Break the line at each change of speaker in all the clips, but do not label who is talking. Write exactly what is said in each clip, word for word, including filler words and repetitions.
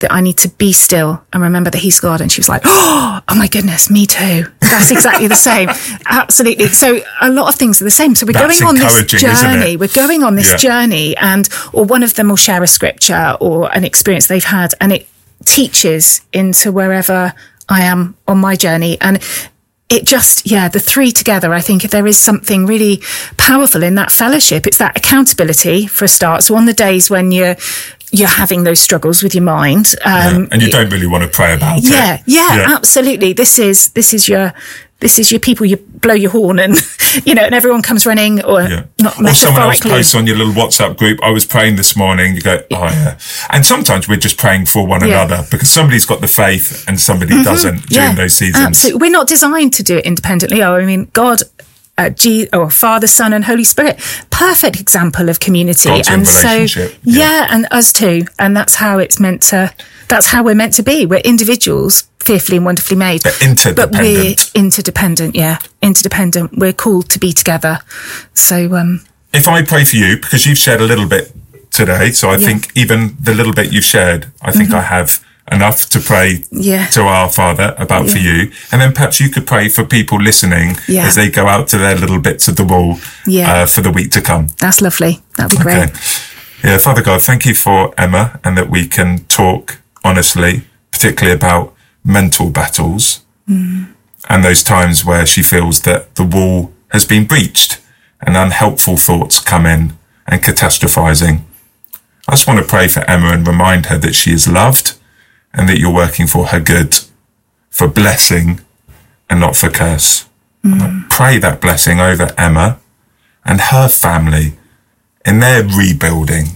that I need to be still and remember that he's God. And she was like, oh, oh my goodness, me too. That's exactly the same. Absolutely. So a lot of things are the same. So we're
That's
going on this
encouraging,
journey. We're going on this
Yeah.
journey, and or one of them will share a scripture or an experience they've had, and it teaches into wherever I am on my journey. And it just, yeah, the three together, I think there is something really powerful in that fellowship. It's that accountability for a start. So on the days when you're you're having those struggles with your mind, um,
yeah. and you don't really want to pray about
yeah,
it.
Yeah,
yeah,
absolutely. This is this is your this is your people. You blow your horn, and you know, and everyone comes running, or
Yeah.
not
Or someone else
metaphorically.
posts on your little WhatsApp group, I was praying this morning, you go, oh yeah. And sometimes we're just praying for one
Yeah.
another because somebody's got the faith and somebody
Mm-hmm.
doesn't during those seasons.
Absolutely. We're not designed to do it independently. Oh, I mean, God, uh, G- or Father, Son, and Holy Spirit, perfect example of community.
God's in
and so,
relationship.
yeah.
Yeah.
and us too. And that's how it's meant to. That's how we're meant to be. We're individuals, fearfully and wonderfully made.
They're interdependent.
But we're interdependent. Yeah, interdependent. We're called to be together. So, um,
If I pray for you, because you've shared a little bit today, so I
Yeah.
think even the little bit you've shared, I think I have enough to pray
Yeah.
to our Father about for
Yeah.
you. And then perhaps you could pray for people listening
Yeah.
as they go out to their little bits of the wall
Yeah.
uh, for the week to come.
that's lovely. That'd be great.
Okay. Yeah, Father God, thank you for Emma and that we can talk honestly, particularly about mental battles
Mm.
and those times where she feels that the wall has been breached and unhelpful thoughts come in and catastrophizing. I just want to pray for Emma and remind her that she is loved and that you're working for her good, for blessing and not for curse. And I pray that blessing over Emma and her family in their rebuilding.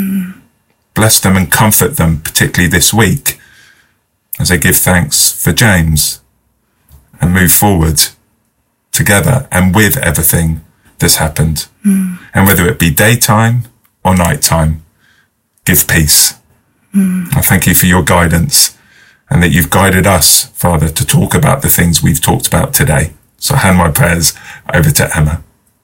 Bless them and comfort them, particularly this week, as they give thanks for James and move forward together and with everything that's happened. And whether it be daytime or nighttime, give peace. I thank you for your guidance and that you've guided us, Father, to talk about the things we've talked about today. So I hand my prayers over to Emma.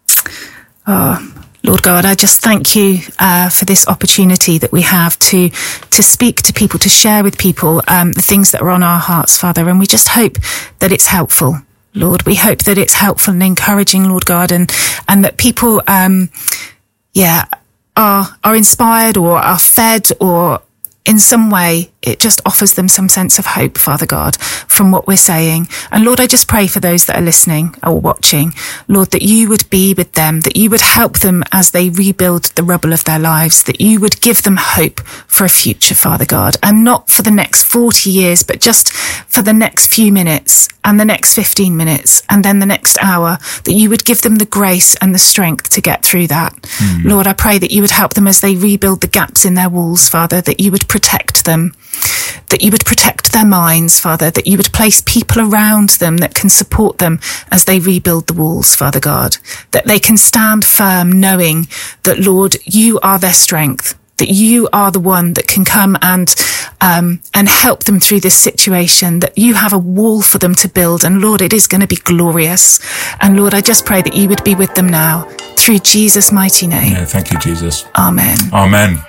Lord God, I just thank you uh, for this opportunity that we have to to speak to people, to share with people um, the things that are on our hearts, Father. And we just hope that it's helpful, Lord. We hope that it's helpful and encouraging, Lord God, and and that people, um, yeah, are are inspired or are fed, or in some way it just offers them some sense of hope, Father God, from what we're saying. And Lord, I just pray for those that are listening or watching, Lord, that you would be with them, that you would help them as they rebuild the rubble of their lives, that you would give them hope for a future, Father God, and not for the next forty years, but just for the next few minutes and the next fifteen minutes and then the next hour, that you would give them the grace and the strength to get through that. Mm. Lord, I pray that you would help them as they rebuild the gaps in their walls, Father, that you would protect them, that you would protect their minds, Father, that you would place people around them that can support them as they rebuild the walls, Father God, that they can stand firm knowing that, Lord, you are their strength, that you are the one that can come and um, and help them through this situation, that you have a wall for them to build. And Lord, it is going to be glorious. And Lord, I just pray that you would be with them now through Jesus' mighty name.
Yeah, thank you, Jesus.
Amen.
Amen.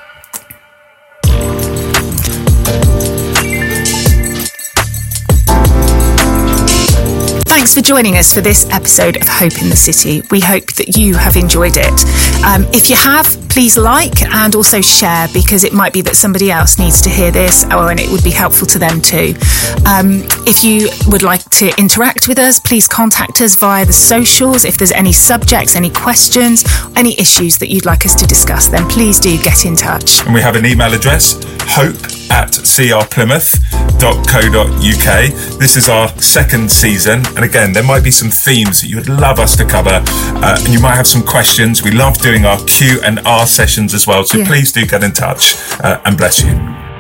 Thanks for joining us for this episode of Hope in the City. We hope that you have enjoyed it. Um, if you have, please like and also share, because it might be that somebody else needs to hear this, or and it would be helpful to them too. Um, if you would like to interact with us, please contact us via the socials. If there's any subjects, any questions, any issues that you'd like us to discuss, then please do get in touch.
And we have an email address, hope at c r plymouth dot co dot u k. This is our second season, and again, there might be some themes that you would love us to cover, uh, and you might have some questions. We love doing our Q and R sessions as well, so
Yeah.
please do get in touch, uh, and bless you.